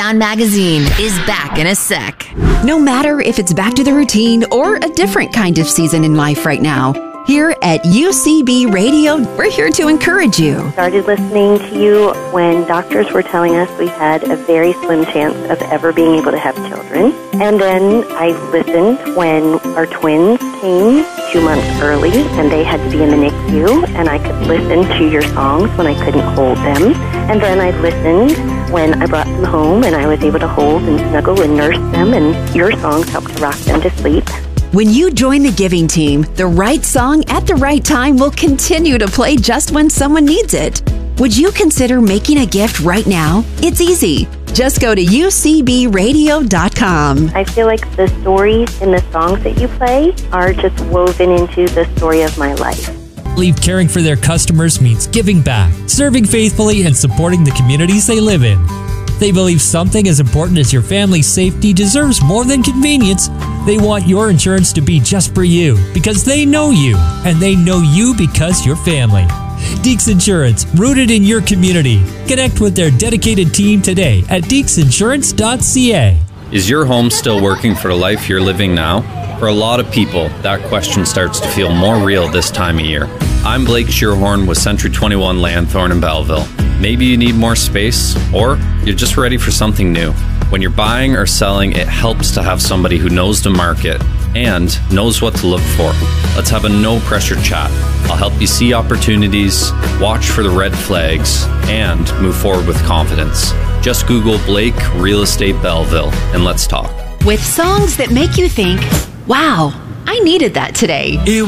Sound Magazine is back in a sec. No matter if it's back to the routine or a different kind of season in life right now, here at UCB Radio, we're here to encourage you. Started listening to you when doctors were telling us we had a very slim chance of ever being able to have children. And then I listened when our twins came 2 months early and they had to be in the NICU, and I could listen to your songs when I couldn't hold them. And then I listened when I brought them home and I was able to hold and snuggle and nurse them, and your songs helped to rock them to sleep. When you join the giving team, the right song at the right time will continue to play just when someone needs it. Would you consider making a gift right now? It's easy. Just go to ucbradio.com. I feel like the stories in the songs that you play are just woven into the story of my life. Believe caring for their customers means giving back, serving faithfully, and supporting the communities they live in. They believe something as important as your family's safety deserves more than convenience. They want your insurance to be just for you because they know you, and they know you because you're family. Deeks Insurance, rooted in your community. Connect with their dedicated team today at deeksinsurance.ca. Is your home still working for the life you're living now? For a lot of people, that question starts to feel more real this time of year. I'm Blake Shearhorn with Century 21 Lanthorne in Belleville. Maybe you need more space, or you're just ready for something new. When you're buying or selling, it helps to have somebody who knows the market and knows what to look for. Let's have a no-pressure chat. I'll help you see opportunities, watch for the red flags, and move forward with confidence. Just Google Blake Real Estate Belleville and let's talk. With songs that make you think, wow, I needed that today. It